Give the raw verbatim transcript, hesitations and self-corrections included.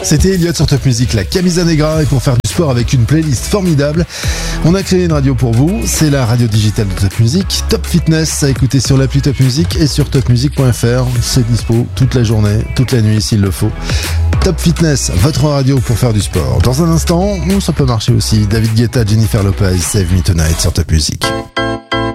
C'était Elliot sur Top Music, la Camisa Negra, et pour faire du sport avec une playlist formidable, on a créé une radio pour vous, c'est la radio digitale de Top Music, Top Fitness, à écouter sur l'appli Top Music et sur top music point f r, c'est dispo toute la journée, toute la nuit s'il le faut. Top Fitness, votre radio pour faire du sport. Dans un instant, ça peut marcher aussi, David Guetta, Jennifer Lopez, Save Me Tonight sur Top Music.